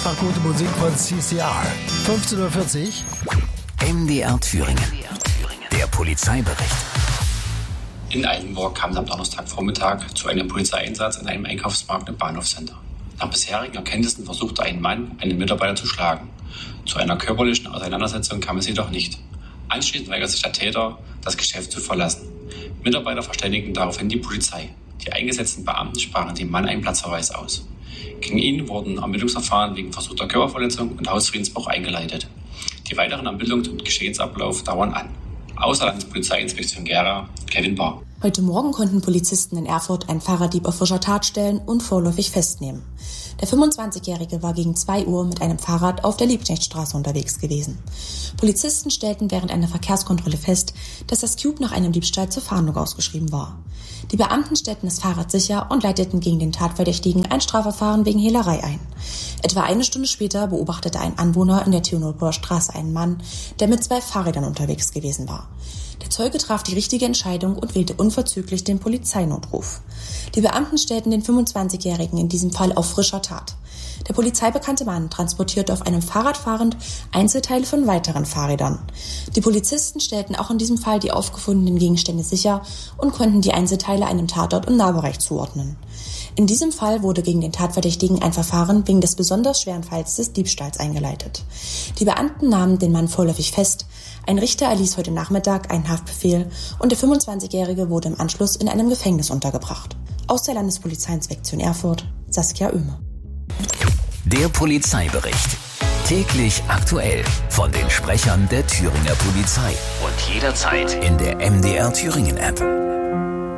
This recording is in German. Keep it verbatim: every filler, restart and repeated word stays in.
einfach gute Musik von C C R. fünfzehn Uhr vierzig. M D R Thüringen. Der Polizeibericht. In Eilenburg kam es am Donnerstagvormittag zu einem Polizeieinsatz in einem Einkaufsmarkt im Bahnhofscenter. Nach bisherigen Erkenntnissen versuchte ein Mann, einen Mitarbeiter zu schlagen. Zu einer körperlichen Auseinandersetzung kam es jedoch nicht. Anschließend weigert sich der Täter, das Geschäft zu verlassen. Mitarbeiter verständigten daraufhin die Polizei. Die eingesetzten Beamten sprachen dem Mann einen Platzverweis aus. Gegen ihn wurden Ermittlungsverfahren wegen versuchter Körperverletzung und Hausfriedensbruch eingeleitet. Die weiteren Ermittlungen und Geschehensablauf dauern an. Außer Landespolizeiinspektion Gera, Kevin Bahr. Heute Morgen konnten Polizisten in Erfurt einen Fahrraddieb auf frischer Tat stellen und vorläufig festnehmen. Der fünfundzwanzigjährige war gegen zwei Uhr mit einem Fahrrad auf der Liebknechtstraße unterwegs gewesen. Polizisten stellten während einer Verkehrskontrolle fest, dass das Cube nach einem Diebstahl zur Fahndung ausgeschrieben war. Die Beamten stellten das Fahrrad sicher und leiteten gegen den Tatverdächtigen ein Strafverfahren wegen Hehlerei ein. Etwa eine Stunde später beobachtete ein Anwohner in der Theodor Straße einen Mann, der mit zwei Fahrrädern unterwegs gewesen war. Der Zeuge traf die richtige Entscheidung und wählte unverzüglich den Polizeinotruf. Die Beamten stellten den fünfundzwanzigjährigen in diesem Fall auf frischer Tat. Der polizeibekannte Mann transportierte auf einem Fahrrad fahrend Einzelteile von weiteren Fahrrädern. Die Polizisten stellten auch in diesem Fall die aufgefundenen Gegenstände sicher und konnten die Einzelteile einem Tatort im Nahbereich zuordnen. In diesem Fall wurde gegen den Tatverdächtigen ein Verfahren wegen des besonders schweren Falls des Diebstahls eingeleitet. Die Beamten nahmen den Mann vorläufig fest. Ein Richter erließ heute Nachmittag einen Haftbefehl und der fünfundzwanzigjährige wurde im Anschluss in einem Gefängnis untergebracht. Aus der Landespolizeiinspektion Erfurt, Saskia Oehme. Der Polizeibericht. Täglich aktuell von den Sprechern der Thüringer Polizei. Und jederzeit in der M D R Thüringen App.